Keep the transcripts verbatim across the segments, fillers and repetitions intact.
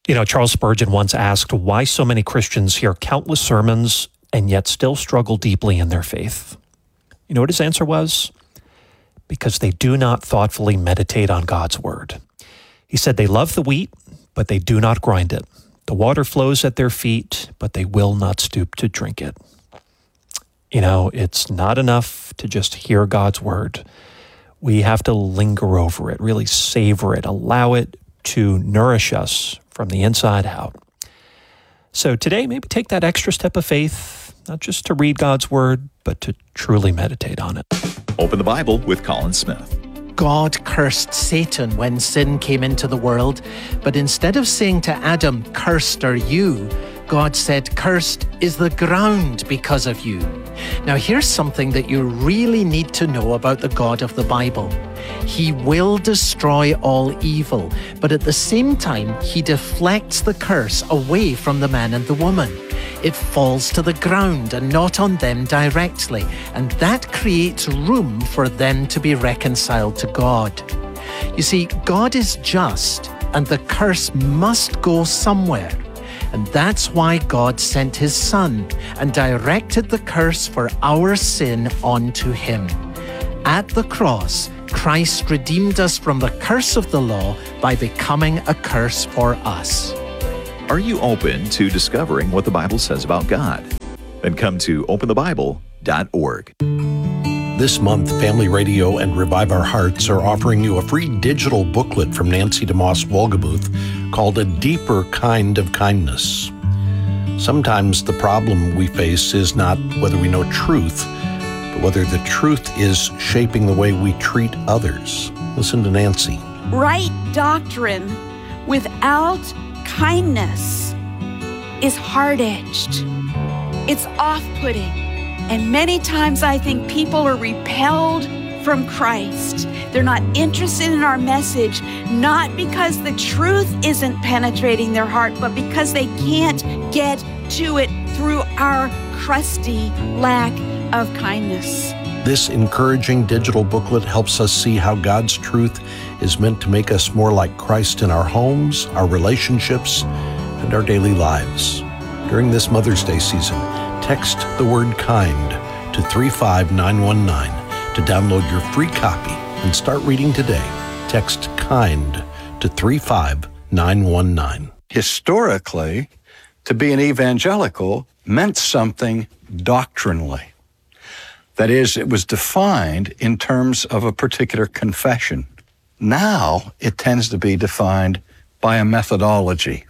You know, Charles Spurgeon once asked why so many Christians hear countless sermons and yet still struggle deeply in their faith. You know what his answer was? Because they do not thoughtfully meditate on God's word. He said they love the wheat, but they do not grind it. The water flows at their feet, but they will not stoop to drink it. You know, it's not enough to just hear God's word. We have to linger over it, really savor it, allow it to nourish us from the inside out. So today, maybe take that extra step of faith, not just to read God's word, but to truly meditate on it. Open the Bible with Colin Smith. God cursed Satan when sin came into the world, but instead of saying to Adam, "Cursed are you," God said, "Cursed is the ground because of you." Now here's something that you really need to know about the God of the Bible. He will destroy all evil, but at the same time, he deflects the curse away from the man and the woman. It falls to the ground and not on them directly, and that creates room for them to be reconciled to God. You see, God is just, and the curse must go somewhere. And that's why God sent his Son and directed the curse for our sin onto him. At the cross, Christ redeemed us from the curse of the law by becoming a curse for us. Are you open to discovering what the Bible says about God? Then come to open the bible dot org. This month, Family Radio and Revive Our Hearts are offering you a free digital booklet from Nancy DeMoss Wolgemuth called A Deeper Kind of Kindness. Sometimes the problem we face is not whether we know truth, but whether the truth is shaping the way we treat others. Listen to Nancy. Right doctrine without kindness is hard-edged. It's off-putting. And many times I think people are repelled from Christ. They're not interested in our message, not because the truth isn't penetrating their heart, but because they can't get to it through our crusty lack of kindness. This encouraging digital booklet helps us see how God's truth is meant to make us more like Christ in our homes, our relationships, and our daily lives. During this Mother's Day season, text the word kind to three five nine one nine to download your free copy and start reading today. Text kind to three five nine one nine. Historically, to be an evangelical meant something doctrinally. That is, it was defined in terms of a particular confession. Now, it tends to be defined by a methodology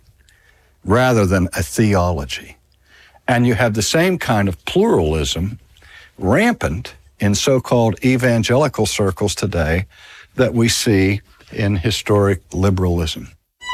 rather than a theology. And you have the same kind of pluralism rampant in so-called evangelical circles today that we see in historic liberalism.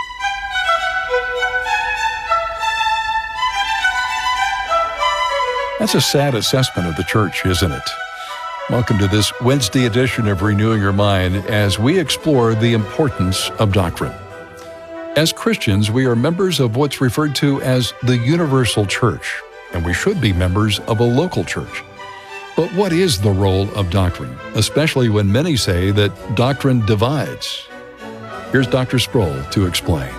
That's a sad assessment of the church, isn't it? Welcome to this Wednesday edition of Renewing Your Mind as we explore the importance of doctrine. As Christians, we are members of what's referred to as the universal church, and we should be members of a local church. But what is the role of doctrine, especially when many say that doctrine divides? Here's Doctor Sproul to explain.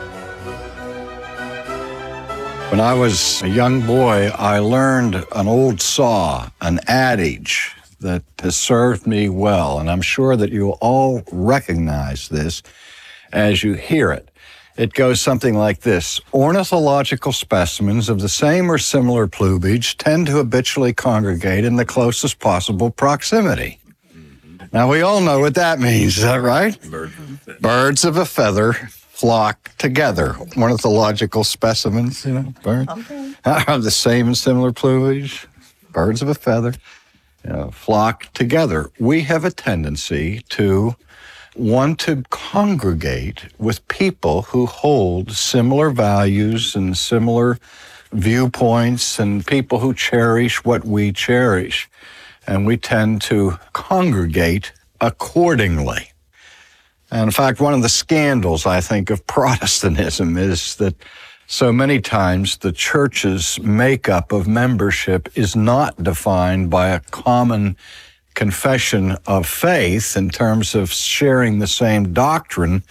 When I was a young boy, I learned an old saw, an adage that has served me well, and I'm sure that you'll all recognize this as you hear it. It goes something like this: ornithological specimens of the same or similar plumage tend to habitually congregate in the closest possible proximity. Now, we all know what that means, is that right? Birds of a feather flock together. Ornithological specimens, you know, birds have the same and similar plumage. Birds of a feather, you know, flock together. We have a tendency to want to congregate with people who hold similar values and similar viewpoints and people who cherish what we cherish. And we tend to congregate accordingly. And in fact, one of the scandals, I think, of Protestantism is that so many times the church's makeup of membership is not defined by a common confession of faith in terms of sharing the same doctrine,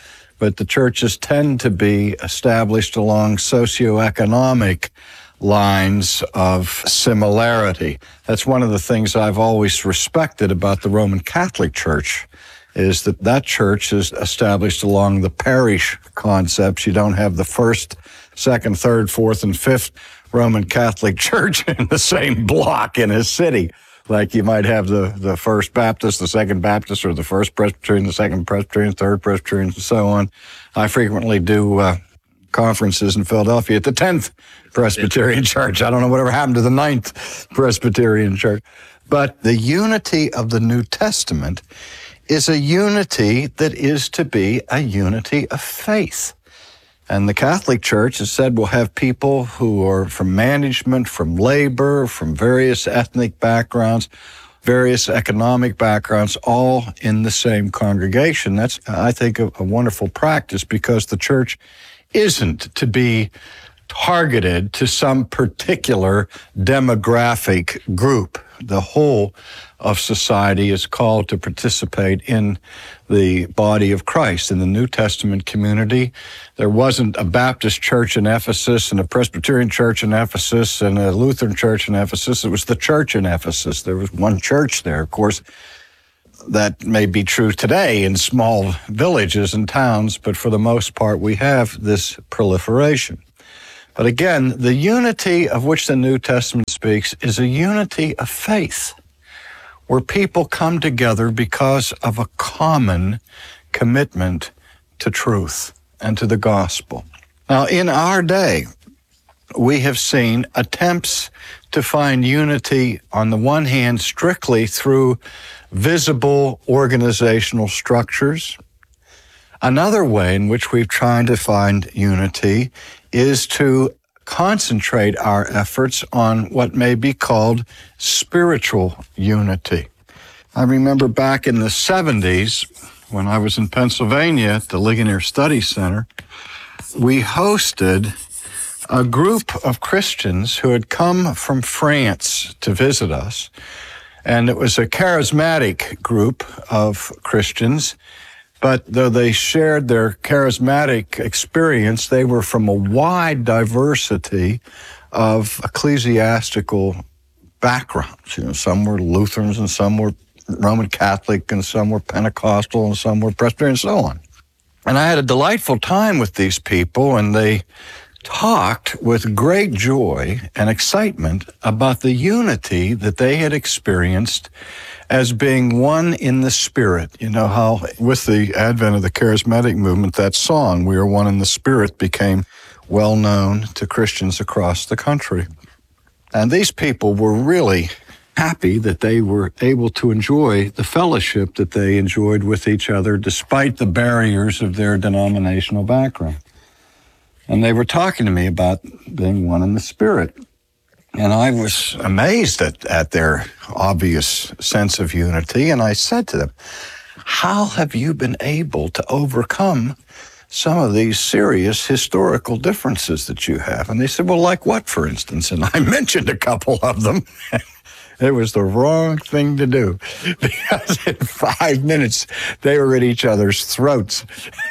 but the churches tend to be established along socioeconomic lines of similarity. That's one of the things I've always respected about the Roman Catholic Church, is that that church is established along the parish concepts. You don't have the first, second, third, fourth, and fifth Roman Catholic Church in the same block in a city. Like you might have the, the First Baptist, the Second Baptist, or the First Presbyterian, the Second Presbyterian, Third Presbyterian, and so on. I frequently do uh, conferences in Philadelphia at the tenth Presbyterian Church. I don't know whatever happened to the ninth Presbyterian Church. But the unity of the New Testament is a unity that is to be a unity of faith. And the Catholic Church has said we'll have people who are from management, from labor, from various ethnic backgrounds, various economic backgrounds, all in the same congregation. That's, I think, a, a wonderful practice, because the church isn't to be targeted to some particular demographic group. The whole of society is called to participate in the body of Christ. In the New Testament community, there wasn't a Baptist church in Ephesus and a Presbyterian church in Ephesus and a Lutheran church in Ephesus. It was the church in Ephesus. There was one church there. Of course, that may be true today in small villages and towns, but for the most part, we have this proliferation. But again, the unity of which the New Testament speaks is a unity of faith, where people come together because of a common commitment to truth and to the gospel. Now, in our day, we have seen attempts to find unity, on the one hand, strictly through visible organizational structures. Another way in which we've tried to find unity is to concentrate our efforts on what may be called spiritual unity. I remember back in the seventies, when I was in Pennsylvania at the Ligonier Study Center, we hosted a group of Christians who had come from France to visit us. And it was a charismatic group of Christians. But though they shared their charismatic experience, they were from a wide diversity of ecclesiastical backgrounds. You know, some were Lutherans and some were Roman Catholic and some were Pentecostal and some were Presbyterian and so on. And I had a delightful time with these people, and they talked with great joy and excitement about the unity that they had experienced as being one in the Spirit. You know how with the advent of the charismatic movement, that song, "We Are One in the Spirit," became well known to Christians across the country. And these people were really happy that they were able to enjoy the fellowship that they enjoyed with each other despite the barriers of their denominational background. And they were talking to me about being one in the Spirit. And I was amazed at, at their obvious sense of unity. And I said to them, how have you been able to overcome some of these serious historical differences that you have? And they said, well, like what, for instance? And I mentioned a couple of them. It was the wrong thing to do, because in five minutes, they were at each other's throats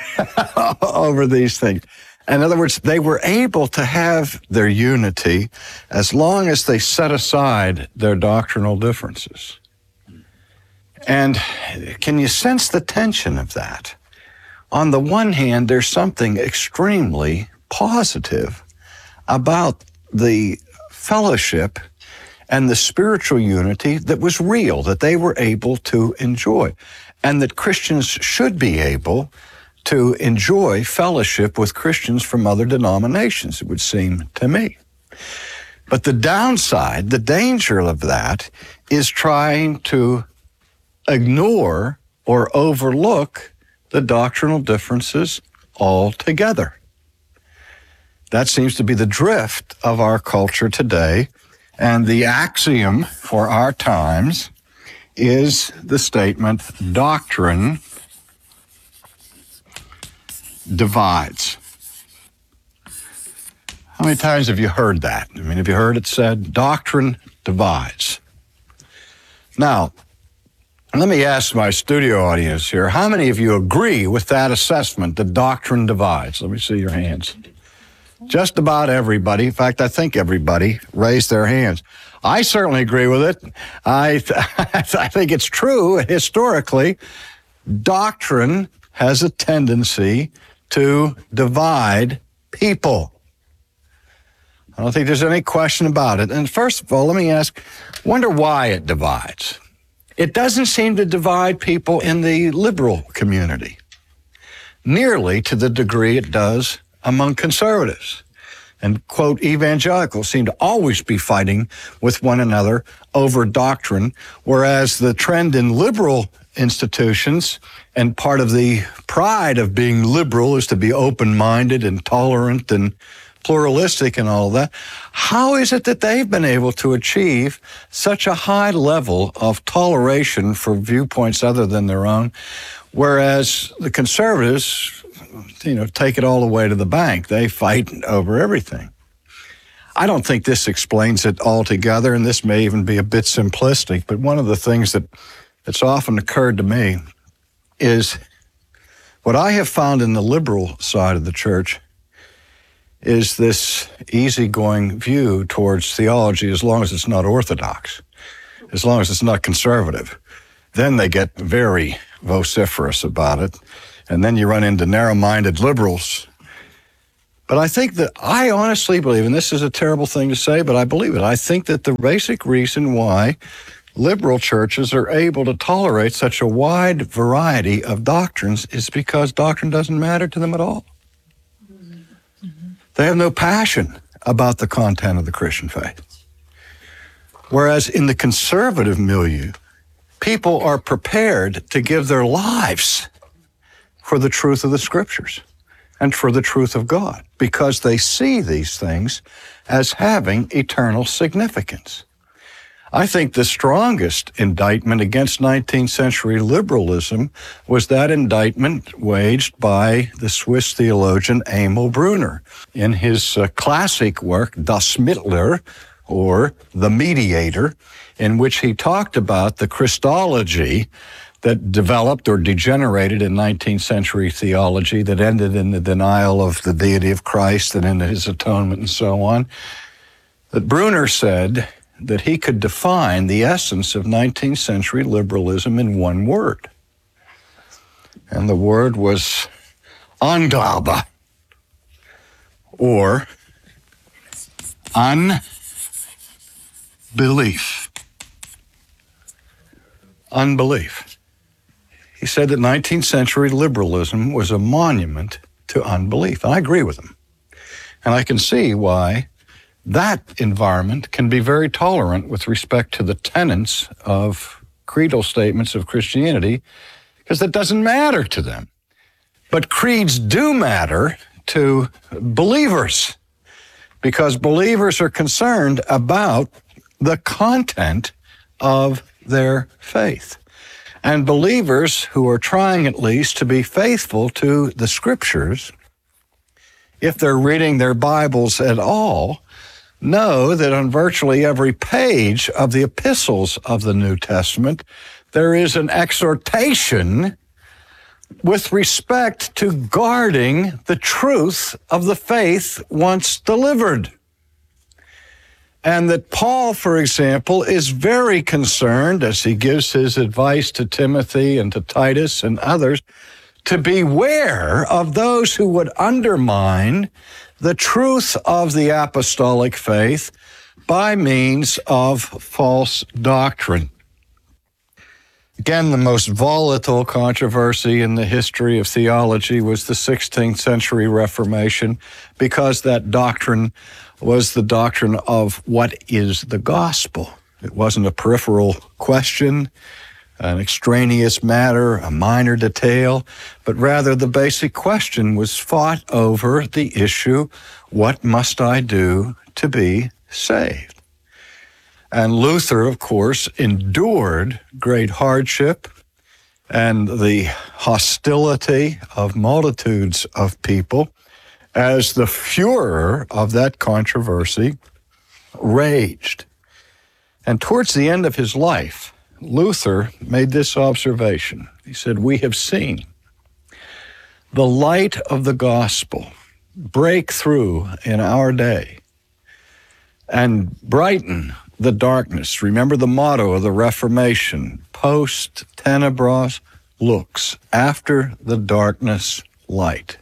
over these things. In other words, they were able to have their unity as long as they set aside their doctrinal differences. And can you sense the tension of that? On the one hand, there's something extremely positive about the fellowship and the spiritual unity that was real, that they were able to enjoy, and that Christians should be able to enjoy fellowship with Christians from other denominations, it would seem to me. But the downside, the danger of that, is trying to ignore or overlook the doctrinal differences altogether. That seems to be the drift of our culture today, and the axiom for our times is the statement, doctrine divides. How many times have you heard that? I mean, have you heard it said, doctrine divides? Now, Let me ask my studio audience here, how many of you agree with that assessment that doctrine divides? Let me see your hands. Just about everybody. In fact, I think everybody raised their hands. I certainly agree with it. I, th- I think it's true historically. Doctrine has a tendency to divide people. I don't think there's any question about it. And first of all, let me ask, wonder why it divides. It doesn't seem to divide people in the liberal community nearly to the degree it does among conservatives. And, quote, evangelicals seem to always be fighting with one another over doctrine, whereas the trend in liberal institutions, and part of the pride of being liberal is to be open-minded and tolerant and pluralistic and all of that. How is it that they've been able to achieve such a high level of toleration for viewpoints other than their own, whereas the conservatives, you know, take it all the way to the bank? They fight over everything. I don't think this explains it altogether, and this may even be a bit simplistic, but one of the things that that's often occurred to me is what I have found in the liberal side of the church is this easygoing view towards theology as long as it's not orthodox, as long as it's not conservative. Then they get very vociferous about it, and then you run into narrow-minded liberals. But I think that I honestly believe, and this is a terrible thing to say, but I believe it, I think that the basic reason why liberal churches are able to tolerate such a wide variety of doctrines is because doctrine doesn't matter to them at all. They have no passion about the content of the Christian faith. Whereas in the conservative milieu, people are prepared to give their lives for the truth of the Scriptures and for the truth of God, because they see these things as having eternal significance. I think the strongest indictment against nineteenth century liberalism was that indictment waged by the Swiss theologian Emil Brunner in his uh, classic work, Das Mittler, or The Mediator, in which he talked about the Christology that developed or degenerated in nineteenth century theology that ended in the denial of the deity of Christ and in his atonement and so on. That Brunner said that he could define the essence of nineteenth century liberalism in one word. And the word was Unglaube, or unbelief. Unbelief. He said that nineteenth century liberalism was a monument to unbelief. And I agree with him. And I can see why that environment can be very tolerant with respect to the tenets of creedal statements of Christianity, because that doesn't matter to them. But creeds do matter to believers, because believers are concerned about the content of their faith. And believers who are trying at least to be faithful to the Scriptures, if they're reading their Bibles at all, know that on virtually every page of the epistles of the New Testament, there is an exhortation with respect to guarding the truth of the faith once delivered. And that Paul, for example, is very concerned, as he gives his advice to Timothy and to Titus and others, to beware of those who would undermine the truth of the apostolic faith by means of false doctrine. Again, the most volatile controversy in the history of theology was the sixteenth century Reformation, because that doctrine was the doctrine of what is the gospel. It wasn't a peripheral question, an extraneous matter, a minor detail, but rather the basic question was fought over the issue, what must I do to be saved? And Luther, of course, endured great hardship and the hostility of multitudes of people as the furor of that controversy raged. And towards the end of his life, Luther made this observation. He said, "We have seen the light of the gospel break through in our day and brighten the darkness." Remember the motto of the Reformation, post tenebras lux, after the darkness, light.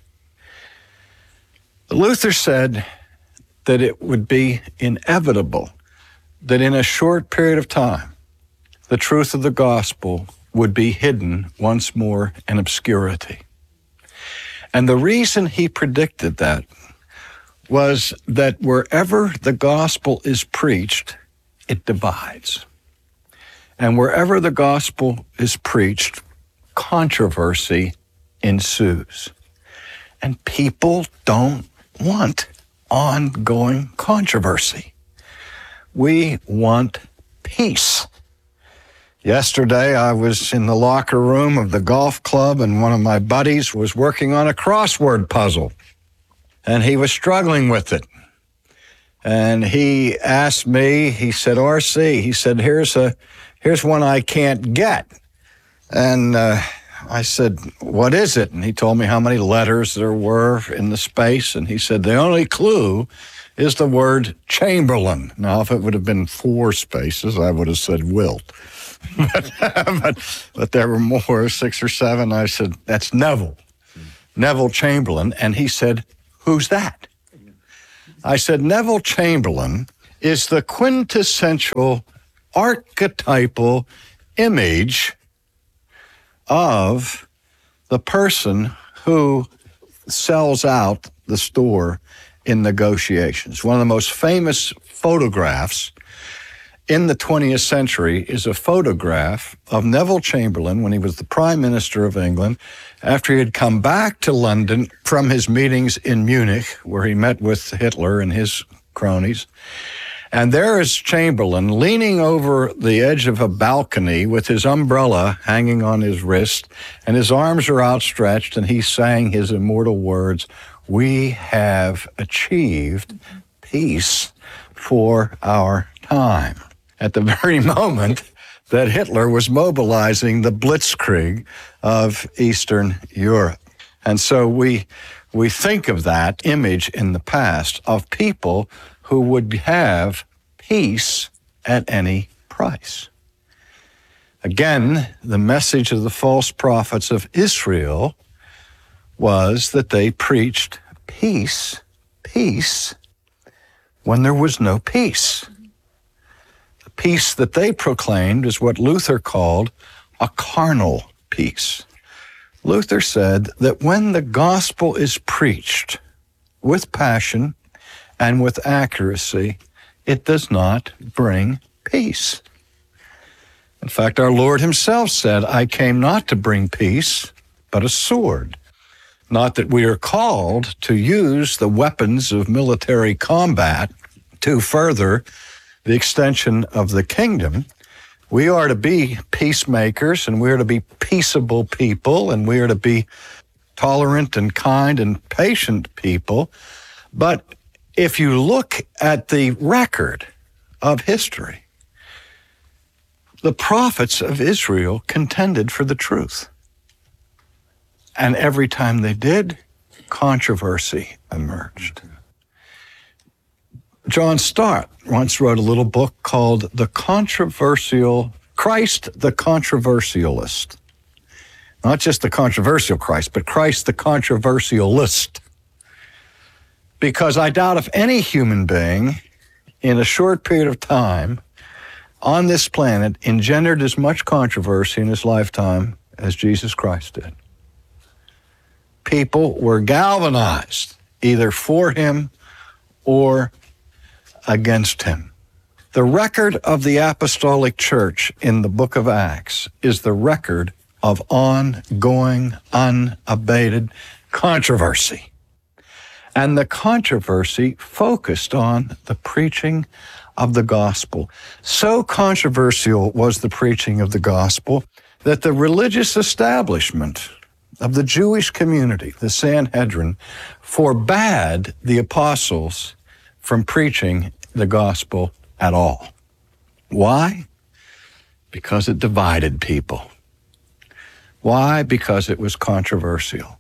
Luther said that it would be inevitable that in a short period of time, the truth of the gospel would be hidden once more in obscurity. And the reason he predicted that was that wherever the gospel is preached, it divides. And wherever the gospel is preached, controversy ensues. And people don't want ongoing controversy. We want peace. Yesterday, I was in the locker room of the golf club, and one of my buddies was working on a crossword puzzle, and he was struggling with it. And he asked me, he said, "R C," he said, here's a, here's one I can't get. And uh, I said, "What is it?" And he told me how many letters there were in the space, and he said, "The only clue is the word Chamberlain." Now, if it would have been four spaces, I would have said Wilt. but, but, but there were more, six or seven. I said, "That's Neville, Neville Chamberlain." And he said, "Who's that?" I said, "Neville Chamberlain is the quintessential archetypal image of the person who sells out the store in negotiations." One of the most famous photographs in the twentieth century is a photograph of Neville Chamberlain when he was the Prime Minister of England, after he had come back to London from his meetings in Munich, where he met with Hitler and his cronies. And there is Chamberlain leaning over the edge of a balcony with his umbrella hanging on his wrist, and his arms are outstretched, and he's saying his immortal words, "We have achieved peace for our time," at the very moment that Hitler was mobilizing the blitzkrieg of Eastern Europe. And so we we think of that image in the past of people who would have peace at any price. Again, the message of the false prophets of Israel was that they preached peace, peace, when there was no peace. The peace that they proclaimed is what Luther called a carnal peace. Luther said that when the gospel is preached with passion and with accuracy, it does not bring peace. In fact, our Lord himself said, "I came not to bring peace, but a sword." Not that we are called to use the weapons of military combat to further the extension of the kingdom. We are to be peacemakers, and we are to be peaceable people, and we are to be tolerant and kind and patient people. But if you look at the record of history, the prophets of Israel contended for the truth. And every time they did, controversy emerged. John Stott once wrote a little book called The Controversial, Christ the Controversialist. Not just the controversial Christ, but Christ the Controversialist. Because I doubt if any human being in a short period of time on this planet engendered as much controversy in his lifetime as Jesus Christ did. People were galvanized either for him or against him. The record of the apostolic church in the book of Acts is the record of ongoing, unabated controversy. And the controversy focused on the preaching of the gospel. So controversial was the preaching of the gospel that the religious establishment of the Jewish community, the Sanhedrin, forbade the apostles from preaching the gospel at all. Why? Because it divided people. Why? Because it was controversial.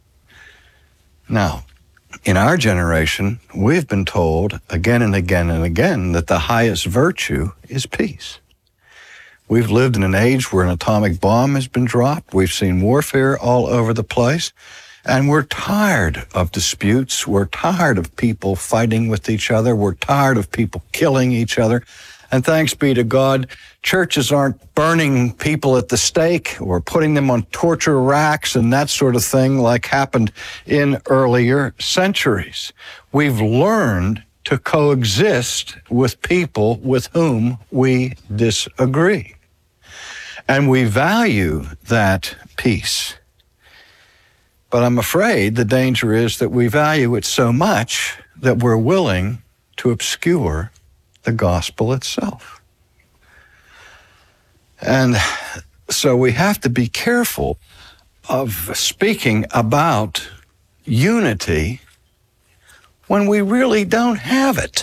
Now, in our generation, we've been told again and again and again that the highest virtue is peace. We've lived in an age where an atomic bomb has been dropped. We've seen warfare all over the place. And we're tired of disputes. We're tired of people fighting with each other. We're tired of people killing each other. And thanks be to God, churches aren't burning people at the stake or putting them on torture racks and that sort of thing like happened in earlier centuries. We've learned to coexist with people with whom we disagree. And we value that peace. But I'm afraid the danger is that we value it so much that we're willing to obscure the gospel itself. And so we have to be careful of speaking about unity when we really don't have it.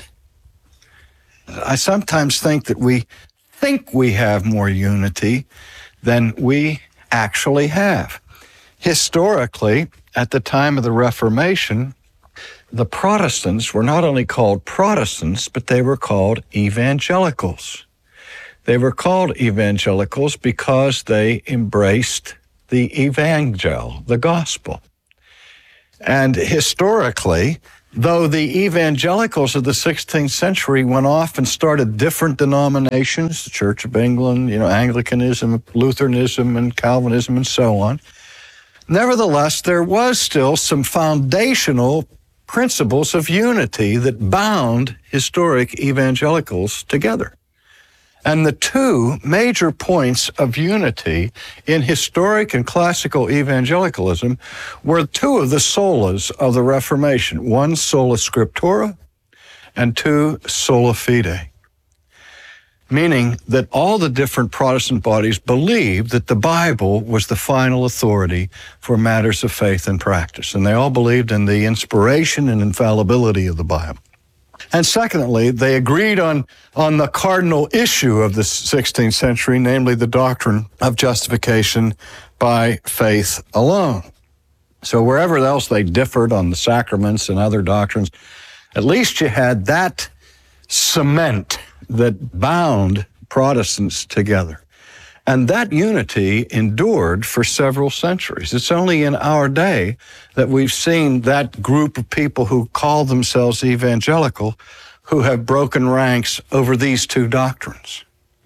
I sometimes think that we think we have more unity than we actually have. Historically, at the time of the Reformation, the Protestants were not only called Protestants, but they were called evangelicals. They were called evangelicals because they embraced the evangel, the gospel. And historically, though the evangelicals of the sixteenth century went off and started different denominations, the Church of England, you know, Anglicanism, Lutheranism, and Calvinism, and so on, nevertheless, there was still some foundational principles of unity that bound historic evangelicals together. And the two major points of unity in historic and classical evangelicalism were two of the solas of the Reformation. One, sola scriptura, and two, sola fide. Meaning that all the different Protestant bodies believed that the Bible was the final authority for matters of faith and practice. And they all believed in the inspiration and infallibility of the Bible. And secondly, they agreed on, on the cardinal issue of the sixteenth century, namely the doctrine of justification by faith alone. So wherever else they differed on the sacraments and other doctrines, at least you had that cement that bound Protestants together. And that unity endured for several centuries. It's only in our day that we've seen that group of people who call themselves evangelical who have broken ranks over these two doctrines.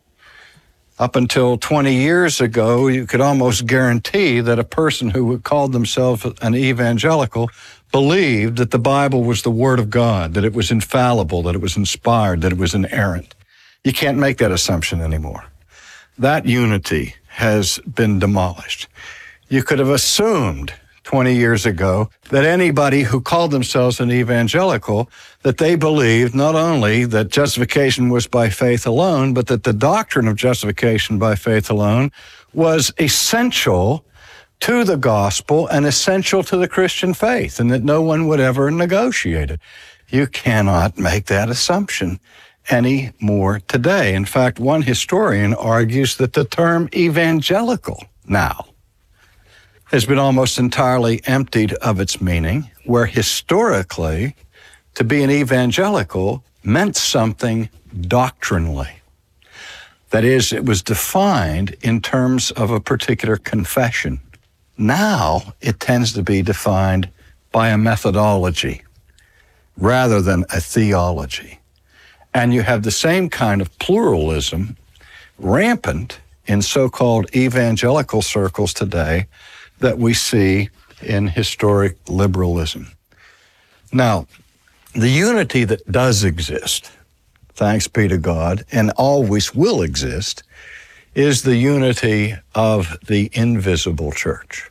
Up until twenty years ago, you could almost guarantee that a person who called themselves an evangelical believed that the Bible was the Word of God, that it was infallible, that it was inspired, that it was inerrant. You can't make that assumption anymore. That unity has been demolished. You could have assumed twenty years ago that anybody who called themselves an evangelical, that they believed not only that justification was by faith alone, but that the doctrine of justification by faith alone was essential to the gospel and essential to the Christian faith, and that no one would ever negotiate it. You cannot make that assumption any more today. In fact, one historian argues that the term evangelical now has been almost entirely emptied of its meaning, where historically, to be an evangelical meant something doctrinally. That is, it was defined in terms of a particular confession. Now, it tends to be defined by a methodology rather than a theology. And you have the same kind of pluralism rampant in so-called evangelical circles today that we see in historic liberalism. Now, the unity that does exist, thanks be to God, and always will exist, is the unity of the invisible church.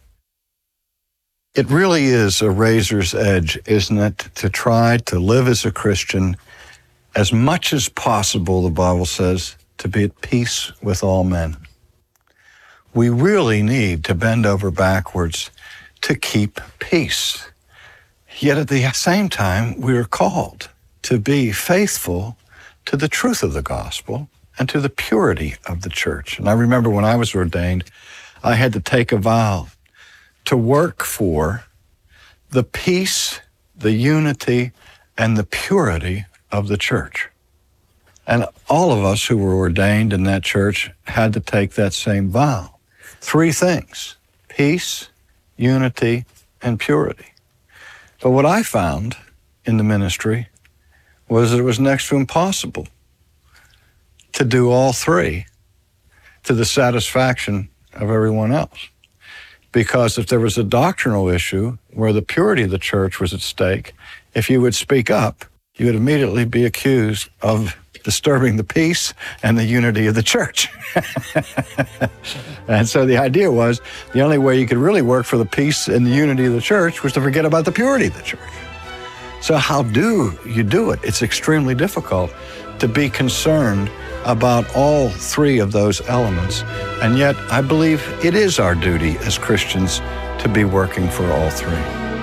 It really is a razor's edge, isn't it, to try to live as a Christian as much as possible, the Bible says, to be at peace with all men. We really need to bend over backwards to keep peace. Yet at the same time, we are called to be faithful to the truth of the gospel and to the purity of the church. And I remember when I was ordained, I had to take a vow to work for the peace, the unity, and the purity of the church. And all of us who were ordained in that church had to take that same vow. Three things: peace, unity, and purity. But what I found in the ministry was that it was next to impossible to do all three to the satisfaction of everyone else. Because if there was a doctrinal issue where the purity of the church was at stake, if you would speak up, you would immediately be accused of disturbing the peace and the unity of the church. And so the idea was the only way you could really work for the peace and the unity of the church was to forget about the purity of the church. So how do you do it? It's extremely difficult to be concerned about all three of those elements. And yet I believe it is our duty as Christians to be working for all three.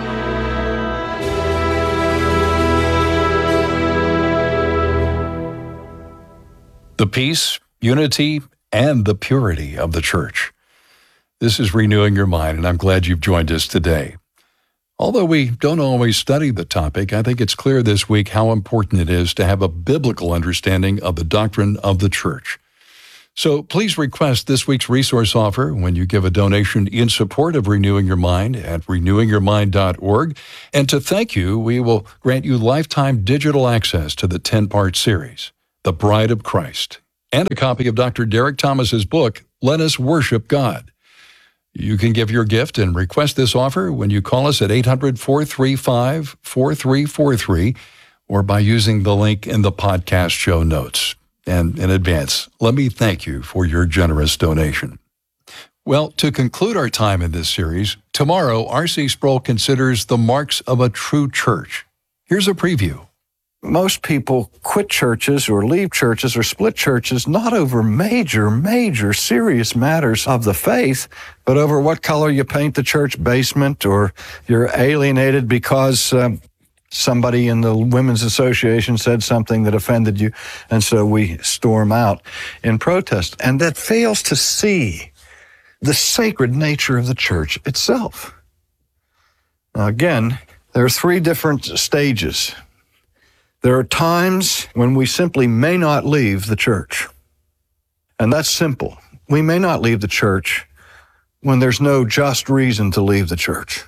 The peace, unity, and the purity of the church. This is Renewing Your Mind, and I'm glad you've joined us today. Although we don't always study the topic, I think it's clear this week how important it is to have a biblical understanding of the doctrine of the church. So please request this week's resource offer when you give a donation in support of Renewing Your Mind at renewing your mind dot org. And to thank you, we will grant you lifetime digital access to the ten-part series, The Bride of Christ, and a copy of Doctor Derek Thomas's book, Let Us Worship God. You can give your gift and request this offer when you call us at eight hundred, four three five, four three four three or by using the link in the podcast show notes. And in advance, let me thank you for your generous donation. Well, to conclude our time in this series, tomorrow R C Sproul considers the marks of a true church. Here's a preview. Most people quit churches or leave churches or split churches not over major, major serious matters of the faith, but over what color you paint the church basement, or you're alienated because um, somebody in the Women's Association said something that offended you, and so we storm out in protest. And that fails to see the sacred nature of the church itself. Now, again, there are three different stages. There are times when we simply may not leave the church. And that's simple. We may not leave the church when there's no just reason to leave the church.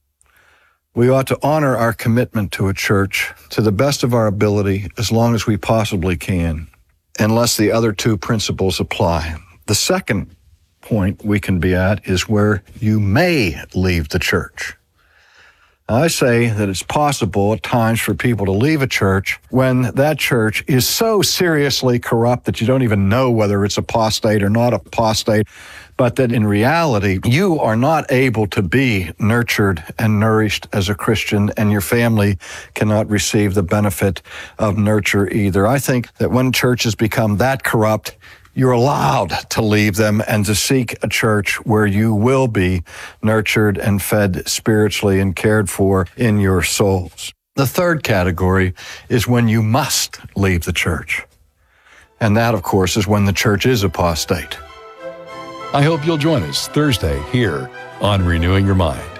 We ought to honor our commitment to a church to the best of our ability as long as we possibly can, unless the other two principles apply. The second point we can be at is where you may leave the church. I say that it's possible at times for people to leave a church when that church is so seriously corrupt that you don't even know whether it's apostate or not apostate, but that in reality, you are not able to be nurtured and nourished as a Christian, and your family cannot receive the benefit of nurture either. I think that when churches become that corrupt, you're allowed to leave them and to seek a church where you will be nurtured and fed spiritually and cared for in your souls. The third category is when you must leave the church. And that, of course, is when the church is apostate. I hope you'll join us Thursday here on Renewing Your Mind.